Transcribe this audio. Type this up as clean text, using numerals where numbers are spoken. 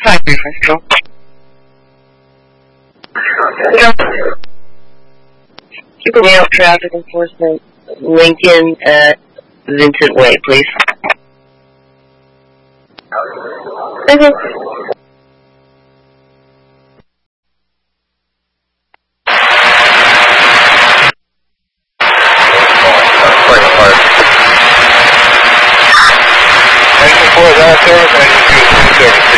5 reference control. Keep an eye out traffic enforcement, Lincoln at Vincent Way, please. Okay. Engine 4 is out of service, engine 2 is in service.